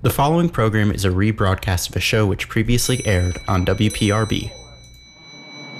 The following program is a rebroadcast of a show which previously aired on WPRB.